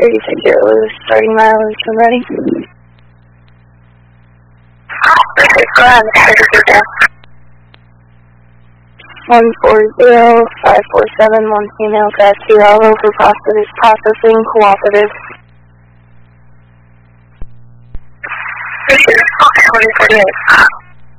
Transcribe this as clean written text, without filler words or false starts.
36 starting mileage when ready. Go ahead, 140-547, one female, class 2 Alvo for processing, cooperative. 148.